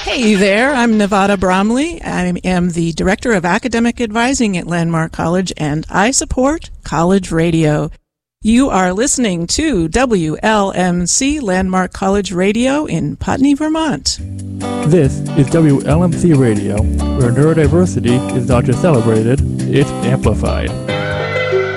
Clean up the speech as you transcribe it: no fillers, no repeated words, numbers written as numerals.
Hey there, I'm Nevada Bromley. I am the Director of Academic Advising at Landmark College, and I support college radio. You are listening to WLMC Landmark College Radio in Putney, Vermont. This is WLMC Radio, where neurodiversity is not just celebrated, it's amplified.